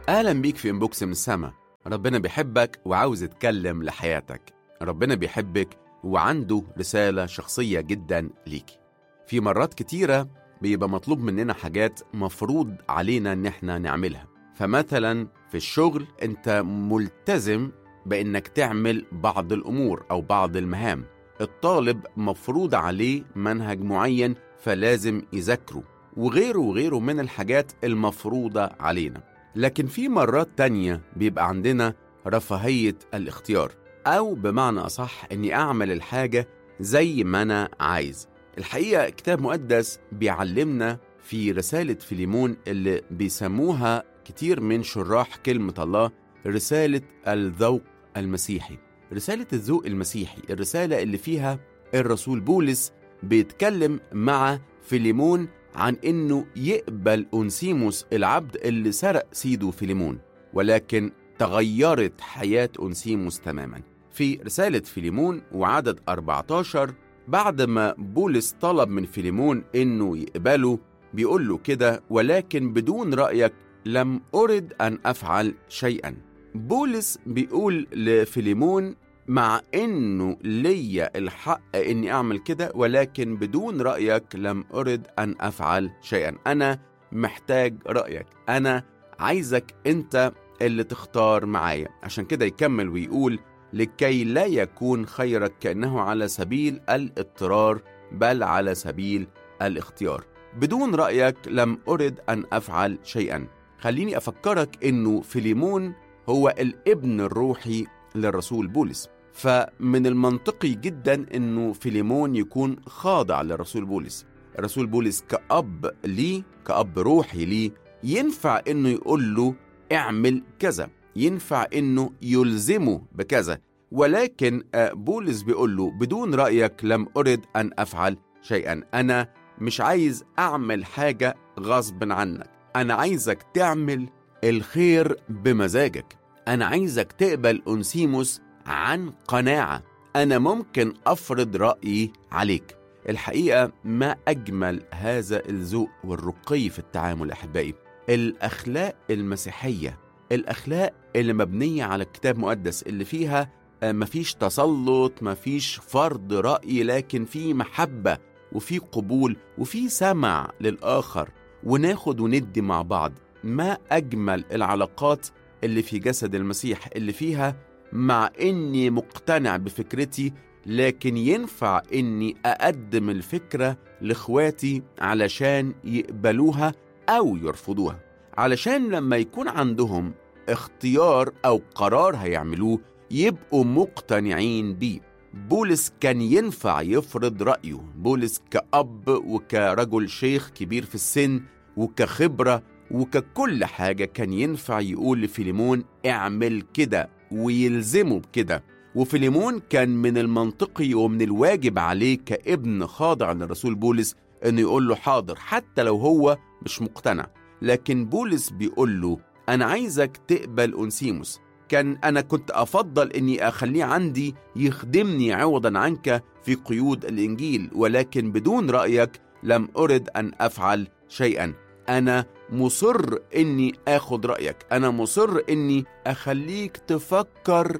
أهلا بيك في إنبوكس من السما. ربنا بيحبك وعاوز يتكلم لحياتك. ربنا بيحبك وعنده رسالة شخصية جدا ليكي. في مرات كتيرة بيبقى مطلوب مننا حاجات مفروض علينا إن احنا نعملها. فمثلا في الشغل انت ملتزم بإنك تعمل بعض الأمور أو بعض المهام. الطالب مفروض عليه منهج معين فلازم يذاكره، وغيره وغيره من الحاجات المفروضة علينا. لكن في مرات تانية بيبقى عندنا رفاهية الاختيار، أو بمعنى أصح إني أعمل الحاجة زي ما أنا عايز. الحقيقة كتاب مقدس بيعلمنا في رسالة فيليمون اللي بيسموها كتير من شراح كلمة الله رسالة الذوق المسيحي. رسالة الذوق المسيحي، الرسالة اللي فيها الرسول بولس بيتكلم مع فيليمون عن إنه يقبل أونسيموس العبد اللي سرق سيده فيليمون، ولكن تغيرت حياة أونسيموس تماما. في رسالة فيليمون وعدد 14 بعد ما بولس طلب من فيليمون إنه يقبله بيقول له كده: ولكن بدون رأيك لم أرد أن أفعل شيئا. بولس بيقول لفيليمون مع إنه ليا الحق إني أعمل كده، ولكن بدون رأيك لم أرد أن أفعل شيئا. أنا محتاج رأيك، أنا عايزك أنت اللي تختار معايا. عشان كده يكمل ويقول: لكي لا يكون خيرك كأنه على سبيل الاضطرار بل على سبيل الاختيار. بدون رأيك لم أرد أن أفعل شيئا. خليني أفكرك إنه فيليمون هو الابن الروحي للرسول بولس، فمن المنطقي جدا إنه فيليمون يكون خاضع للرسول بولس. الرسول بولس كأب ليه، كأب روحي ليه، ينفع إنه يقول له اعمل كذا، ينفع إنه يلزمه بكذا، ولكن بولس بيقول له بدون رأيك لم أرد أن أفعل شيئا. أنا مش عايز أعمل حاجة غصب عنك، أنا عايزك تعمل الخير بمزاجك، أنا عايزك تقبل أونسيموس عن قناعة، أنا ممكن أفرض رأيي عليك. الحقيقة ما أجمل هذا الذوق والرقي في التعامل أحبائي. الأخلاق المسيحية، الأخلاق اللي مبنية على الكتاب المقدس، اللي فيها مفيش تسلط، مفيش فرض رأي، لكن في محبة وفي قبول وفي سمع للآخر، وناخد وندي مع بعض. ما أجمل العلاقات اللي في جسد المسيح، اللي فيها مع إني مقتنع بفكرتي لكن ينفع إني أقدم الفكرة لإخواتي علشان يقبلوها أو يرفضوها، علشان لما يكون عندهم اختيار أو قرار هيعملوه يبقوا مقتنعين بيه. بولس كان ينفع يفرض رأيه، بولس كأب وكرجل شيخ كبير في السن وكخبرة وككل حاجة كان ينفع يقول لفيليمون اعمل كده ويلزمه بكده. وفيليمون كان من المنطقي ومن الواجب عليه كابن خاضع للرسول بولس انه يقول له حاضر حتى لو هو مش مقتنع. لكن بولس بيقول له انا عايزك تقبل أونسيموس، أنا كنت أفضل أني أخليه عندي يخدمني عوضا عنك في قيود الإنجيل، ولكن بدون رأيك لم أرد أن أفعل شيئا. أنا مصر أني أخذ رأيك، أنا مصر أني أخليك تفكر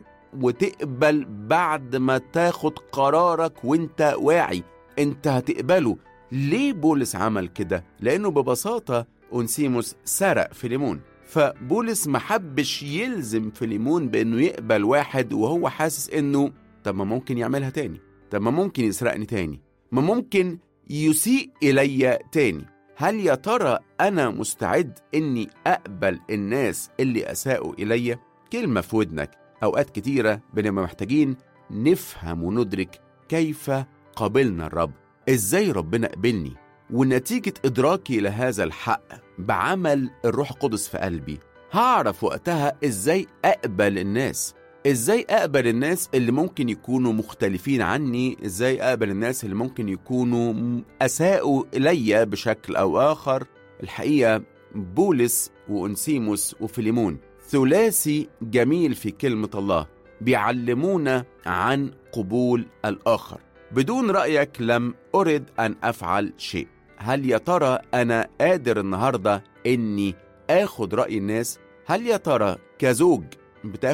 وتقبل بعد ما تاخد قرارك وانت واعي انت هتقبله. ليه بولس عمل كده؟ لأنه ببساطة أونسيموس سرق فيليمون، فبولس محبش يلزم فيليمون بأنه يقبل واحد وهو حاسس أنه طب ما ممكن يعملها تاني، طب ما ممكن يسرقني تاني، ما ممكن يسيء إلي تاني. هل يا ترى أنا مستعد أني أقبل الناس اللي أساءوا إلي؟ كلمة في ودنك. أوقات كتيرة بنبقى محتاجين نفهم وندرك كيف قبلنا الرب، إزاي ربنا قبلني، ونتيجة إدراكي لهذا الحق بعمل الروح القدس في قلبي هعرف وقتها إزاي أقبل الناس، إزاي أقبل الناس اللي ممكن يكونوا مختلفين عني، إزاي أقبل الناس اللي ممكن يكونوا أساءوا إلي بشكل أو آخر. الحقيقة بولس وأونسيموس وفيليمون ثلاثي جميل في كلمة الله، بيعلمونا عن قبول الآخر. بدون رأيك لم أرد أن أفعل شيء. هل يا ترى أنا قادر النهاردة إني آخد رأي الناس؟ هل يا ترى كزوج بتاخد